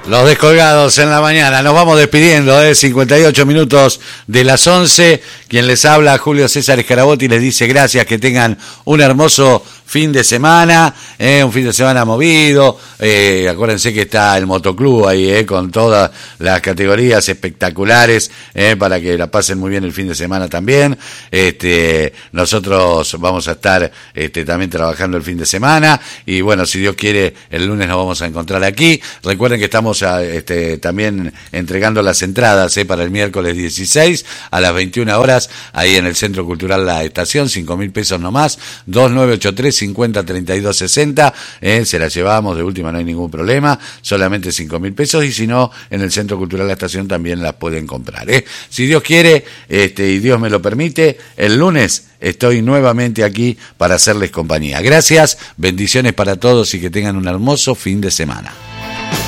Los descolgados en la mañana, nos vamos despidiendo, 58 minutos de las 11. Quien les habla, Julio César Escarabotti, les dice gracias, que tengan un hermoso fin de semana, un fin de semana movido. Acuérdense que está el motoclub ahí, con todas las categorías espectaculares, para que la pasen muy bien el fin de semana también. Nosotros vamos a estar también trabajando el fin de semana, y bueno, si Dios quiere, el lunes nos vamos a encontrar aquí. Recuerden que estamos también entregando las entradas para el miércoles 16 a las 21 horas, ahí en el Centro Cultural La Estación, 5.000 pesos nomás, 2983-503260, se las llevamos, de última no hay ningún problema, solamente 5.000 pesos, y si no, en el Centro Cultural La Estación también las pueden comprar. Si Dios quiere, y Dios me lo permite, el lunes estoy nuevamente aquí para hacerles compañía. Gracias, bendiciones para todos y que tengan un hermoso fin de semana.